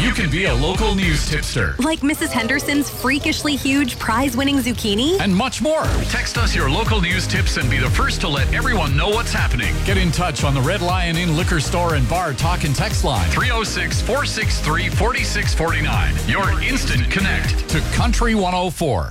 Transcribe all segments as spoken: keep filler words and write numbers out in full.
you can be a local news tipster. Like Missus Henderson's freakishly huge prize-winning zucchini. And much more. Text us your local news tips and be the first to let everyone know what's happening. Get in touch on the Red Lion Inn Liquor Store and Bar Talk and Text line three oh six, four six three, four six four nine. Your instant connect to Country one oh four.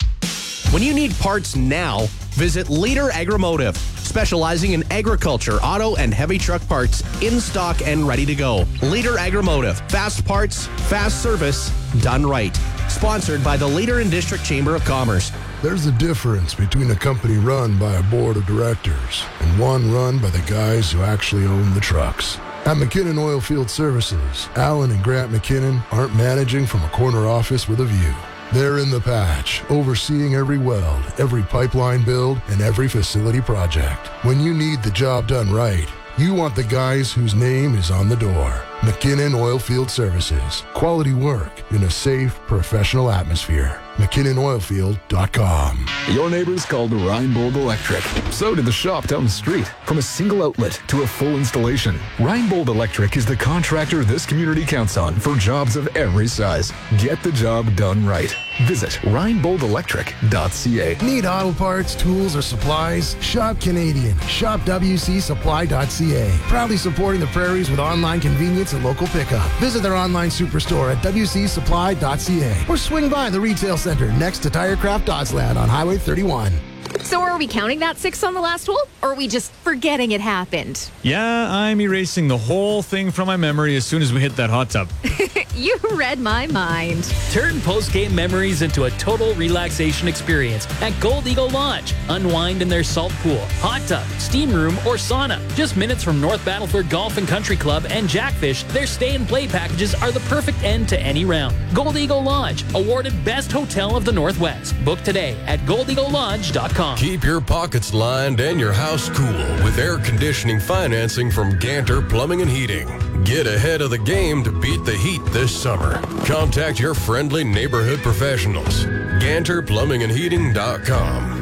When you need parts now, visit Leader Agromotive, specializing in agriculture, auto, and heavy truck parts in stock and ready to go. Leader Agromotive, fast parts, fast service, done right. Sponsored by the Leader and District Chamber of Commerce. There's a difference between a company run by a board of directors and one run by the guys who actually own the trucks. At McKinnon Oilfield Services, Alan and Grant McKinnon aren't managing from a corner office with a view. They're in the patch, overseeing every weld, every pipeline build, and every facility project. When you need the job done right, you want the guys whose name is on the door. McKinnon Oilfield Services. Quality work in a safe, professional atmosphere. McKinnon Oilfield dot com. Your neighbors called Reinbold Electric. So did the shop down the street. From a single outlet to a full installation, Reinbold Electric is the contractor this community counts on for jobs of every size. Get the job done right. Visit Reinbold Electric dot c a. Need auto parts, tools, or supplies? Shop Canadian. Shop W C Supply dot c a. Proudly supporting the prairies with online convenience and local pickup. Visit their online superstore at W C Supply dot c a or swing by the retail center next to Tirecraft Doddsland on Highway thirty-one. So are we counting that six on the last hole, or are we just forgetting it happened? Yeah, I'm erasing the whole thing from my memory as soon as we hit that hot tub. You read my mind. Turn post-game memories into a total relaxation experience at Gold Eagle Lodge. Unwind in their salt pool, hot tub, steam room, or sauna. Just minutes from North Battleford Golf and Country Club and Jackfish, their stay and play packages are the perfect end to any round. Gold Eagle Lodge, awarded Best Hotel of the Northwest. Book today at gold eagle lodge dot com. Keep your pockets lined and your house cool with air conditioning financing from Ganter Plumbing and Heating. Get ahead of the game to beat the heat this summer. Contact your friendly neighborhood professionals. Ganter Plumbing and Heating dot com.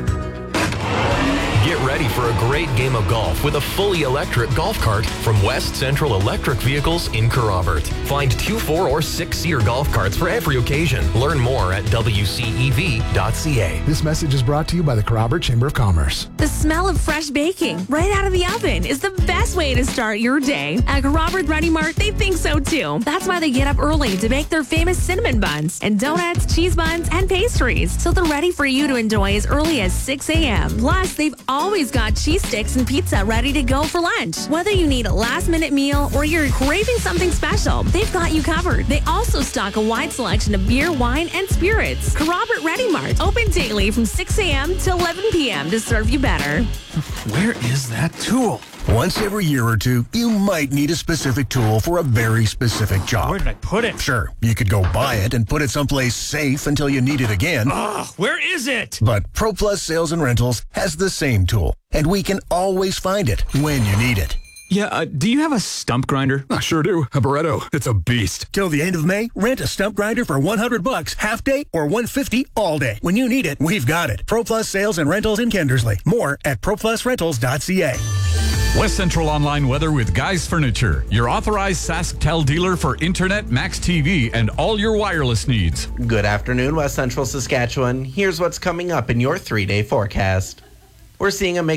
Get ready for a great game of golf with a fully electric golf cart from West Central Electric Vehicles in Kerrobert. Find two, four, or six-seater golf carts for every occasion. Learn more at W C E V dot c a. This message is brought to you by the Kerrobert Chamber of Commerce. The smell of fresh baking right out of the oven is the best way to start your day. At Kerrobert Ready Mart, they think so too. That's why they get up early to bake their famous cinnamon buns and donuts, cheese buns, and pastries, so they're ready for you to enjoy as early as six a.m. Plus, they've always got cheese sticks and pizza ready to go for lunch. Whether you need a last-minute meal or you're craving something special, they've got you covered. They also stock a wide selection of beer, wine, and spirits. Kerrobert Ready Mart, open daily from six a.m. to eleven p.m. to serve you better. Where is that tool? Once every year or two, you might need a specific tool for a very specific job. Where did I put it? Sure, you could go buy it and put it someplace safe until you need it again. Ugh, where is it? But ProPlus Sales and Rentals has the same tool, and we can always find it when you need it. Yeah, uh, do you have a stump grinder? I sure do. A Barretto. It's a beast. Till the end of May, rent a stump grinder for one hundred bucks, half day, or one hundred fifty all day. When you need it, we've got it. ProPlus Sales and Rentals in Kendersley. More at pro plus rentals dot c a. West Central Online Weather with Guys Furniture, your authorized SaskTel dealer for Internet, Max T V, and all your wireless needs. Good afternoon, West Central Saskatchewan. Here's what's coming up in your three-day forecast. We're seeing a mix